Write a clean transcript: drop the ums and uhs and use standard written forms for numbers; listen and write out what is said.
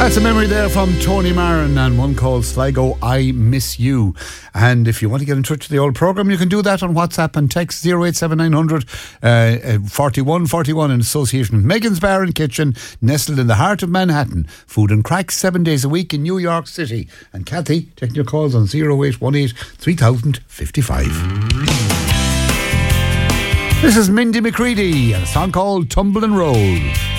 That's a memory there from Tony Marin and one called Sligo, I Miss You. And if you want to get in touch with the old programme, you can do that on WhatsApp and text 087900 4141 in association with Megan's Bar and Kitchen, nestled in the heart of Manhattan. Food and cracks 7 days a week in New York City. And Kathy, taking your calls on 0818 3055. This is Mindy McCready and a song called Tumble and Roll.